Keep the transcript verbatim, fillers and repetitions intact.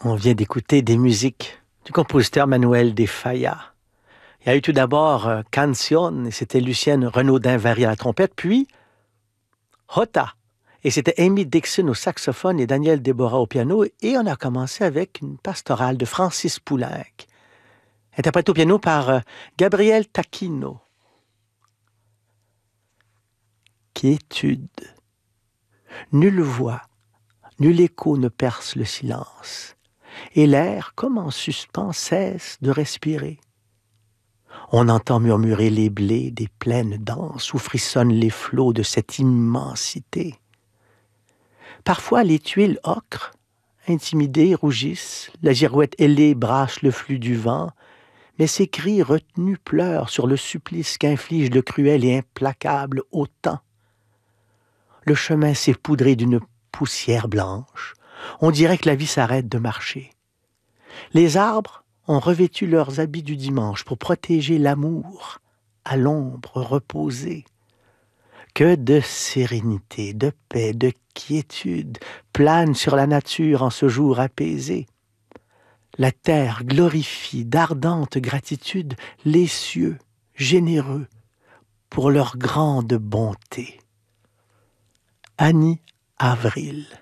On vient d'écouter des musiques du compositeur Manuel de Falla. Il y a eu tout d'abord euh, Canción, et c'était Lucienne Renaudin-Vary à la trompette, puis Jota, et c'était Amy Dixon au saxophone et Daniel Deborah au piano, et on a commencé avec une pastorale de Francis Poulenc, interprétée au piano par euh, Gabriel Taquino. Quiétude. Nulle voix, nul écho ne perce le silence, et l'air, comme en suspens, cesse de respirer. On entend murmurer les blés des plaines denses où frissonnent les flots de cette immensité. Parfois, les tuiles ocre, intimidées, rougissent, la girouette ailée brasse le flux du vent, mais ses cris retenus pleurent sur le supplice qu'inflige le cruel et implacable autant. Le chemin s'est poudré d'une poussière blanche. On dirait que la vie s'arrête de marcher. Les arbres ont revêtu leurs habits du dimanche pour protéger l'amour à l'ombre reposée. Que de sérénité, de paix, de quiétude planent sur la nature en ce jour apaisé. La terre glorifie d'ardente gratitude les cieux généreux pour leur grande bonté. Annie Avril.